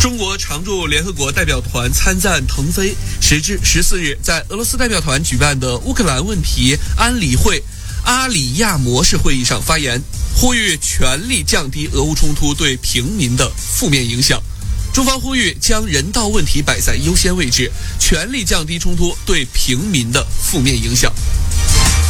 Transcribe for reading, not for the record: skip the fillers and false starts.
中国常驻联合国代表团参赞腾飞时至14日在俄罗斯代表团举办的乌克兰问题安理会阿里亚模式会议上发言，呼吁全力降低俄乌冲突对平民的负面影响。中方呼吁将人道问题摆在优先位置，全力降低冲突对平民的负面影响。